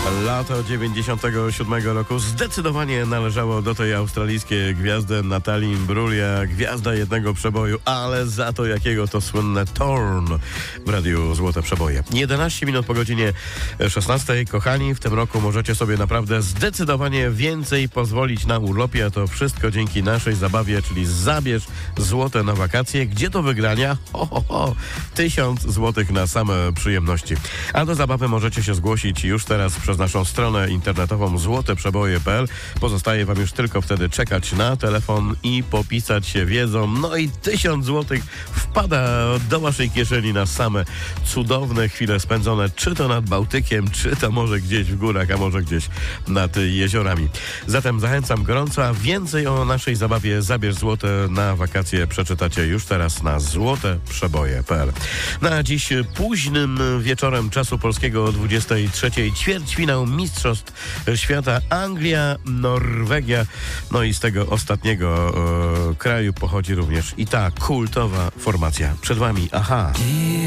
Lato 97 roku zdecydowanie należało do tej australijskiej gwiazdy Natalii Imbruglia, gwiazda jednego przeboju, ale za to jakiego to słynne Torn w radiu Złote Przeboje. 11 minut po godzinie 16. Kochani, w tym roku możecie sobie naprawdę zdecydowanie więcej pozwolić na urlopie, a to wszystko dzięki naszej zabawie, czyli Zabierz Złote na wakacje. Gdzie do wygrania? 1000 złotych na same przyjemności. A do zabawy możecie się zgłosić już teraz przez naszą stronę internetową złoteprzeboje.pl. Pozostaje wam już tylko wtedy czekać na telefon i popisać się wiedzą. No i 1000 złotych wpada do waszej kieszeni na same cudowne chwile spędzone, czy to nad Bałtykiem, czy to może gdzieś w górach, a może gdzieś nad jeziorami. Zatem zachęcam gorąco, a więcej o naszej zabawie Zabierz Złote na wakacje przeczytacie już teraz na złoteprzeboje.pl. Na dziś późnym wieczorem czasu polskiego o 23:00 ćwierćfinał Mistrzostw Świata Anglia, Norwegia. No i z tego ostatniego kraju pochodzi również i ta kultowa formacja. Przed wami Aha.